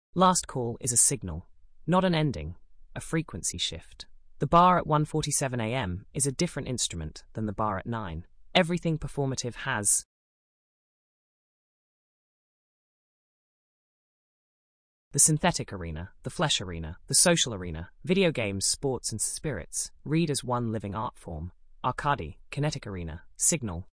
Last call is a signal, not an ending, a frequency shift. The bar at 1:47 a.m. is a different instrument than the bar at 9. Everything performative has the synthetic arena, the flesh arena, the social arena, video games, sports and spirits, read as one living art form, arcade, kinetic arena, signal,